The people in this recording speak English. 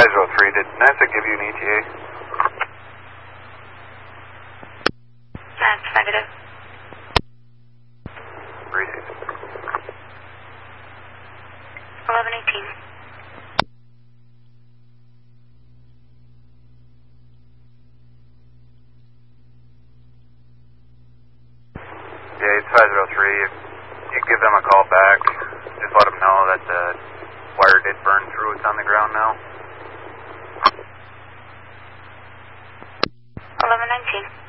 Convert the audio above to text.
503, did NASA give you an ETA? That's negative. Receive. 1118. Yeah, it's 503. If you give them a call back, just let them know that the wire did burn through. It's on the ground now. 1119.